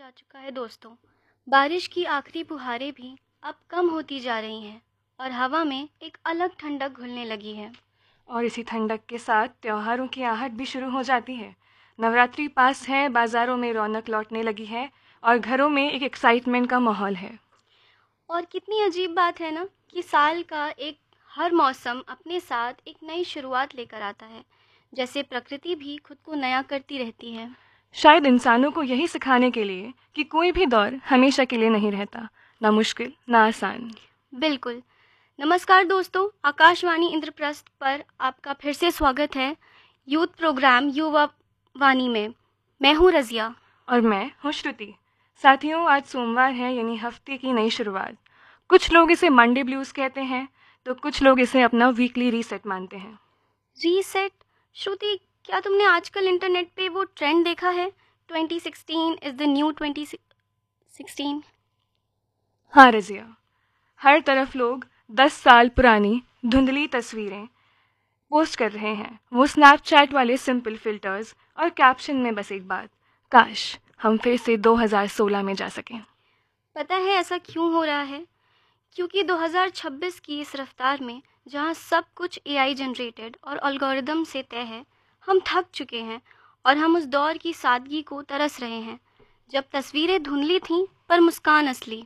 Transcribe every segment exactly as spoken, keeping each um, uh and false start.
जा चुका है दोस्तों। बारिश की आखिरी फुहारें भी अब कम होती जा रही हैं और हवा में एक अलग ठंडक घुलने लगी है। और इसी ठंडक के साथ त्योहारों की आहट भी शुरू हो जाती है। नवरात्रि पास है, बाज़ारों में रौनक लौटने लगी है और घरों में एक एक्साइटमेंट का माहौल है। और कितनी अजीब बात है ना कि साल का एक हर मौसम अपने साथ एक नई शुरुआत लेकर आता है, जैसे प्रकृति भी खुद को नया करती रहती है। शायद इंसानों को यही सिखाने के लिए कि कोई भी दौर हमेशा के लिए नहीं रहता, ना मुश्किल ना आसान। बिल्कुल। नमस्कार दोस्तों, आकाशवाणी इंद्रप्रस्थ पर आपका फिर से स्वागत है यूथ प्रोग्राम युवा वाणी में। मैं हूँ रज़िया। और मैं हूँ श्रुति। साथियों, आज सोमवार है, यानी हफ्ते की नई शुरुआत। कुछ लोग इसे मंडे ब्लूज कहते हैं, तो कुछ लोग इसे अपना वीकली रीसेट मानते हैं। रीसेट? श्रुति, क्या तुमने आजकल इंटरनेट पे वो ट्रेंड देखा है, twenty sixteen is the new twenty sixteen? हाँ रज़िया, हर तरफ लोग दस साल पुरानी धुंधली तस्वीरें पोस्ट कर रहे हैं। वो स्नैपचैट वाले सिंपल फिल्टर्स और कैप्शन में बस एक बात, काश हम फिर से दो हज़ार सोलह में जा सकें। पता है ऐसा क्यों हो रहा है? क्योंकि दो हज़ार छब्बीस की इस रफ्तार में, जहाँ सब कुछ एआई जनरेटेड और एल्गोरिदम से तय है, हम थक चुके हैं और हम उस दौर की सादगी को तरस रहे हैं जब तस्वीरें धुंधली थीं पर मुस्कान असली।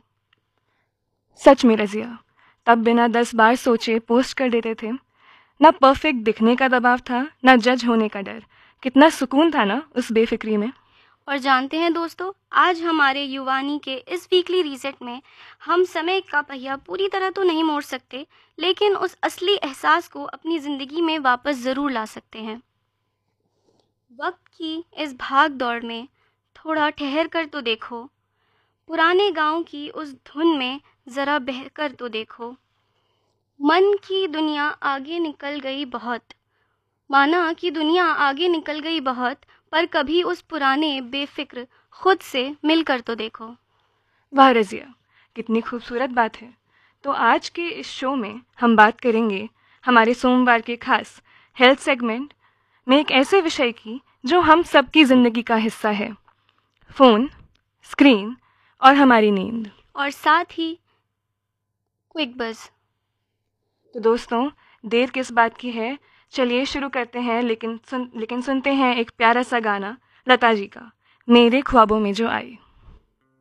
सच में रज़िया, तब बिना दस बार सोचे पोस्ट कर देते थे। ना परफेक्ट दिखने का दबाव था, ना जज होने का डर। कितना सुकून था ना उस बेफिक्री में। और जानते हैं दोस्तों, आज हमारे युवानी के इस वीकली रीसेट में हम समय का पहिया पूरी तरह तो नहीं मोड़ सकते, लेकिन उस असली एहसास को अपनी ज़िंदगी में वापस ज़रूर ला सकते हैं। वक्त की इस भाग दौड़ में थोड़ा ठहर कर तो देखो, पुराने गांव की उस धुन में ज़रा बह कर तो देखो। मन की दुनिया आगे निकल गई बहुत, माना कि दुनिया आगे निकल गई बहुत, पर कभी उस पुराने बेफिक्र खुद से मिलकर तो देखो। वाह रज़िया, कितनी खूबसूरत बात है। तो आज के इस शो में हम बात करेंगे हमारे सोमवार के खास हेल्थ सेगमेंट में एक ऐसे विषय की जो हम सबकी ज़िंदगी का हिस्सा है, फ़ोन, स्क्रीन और हमारी नींद। और साथ ही क्विक बज़। तो दोस्तों, देर किस बात की है, चलिए शुरू करते हैं। लेकिन सुन लेकिन सुनते हैं एक प्यारा सा गाना लता जी का, मेरे ख्वाबों में जो आई।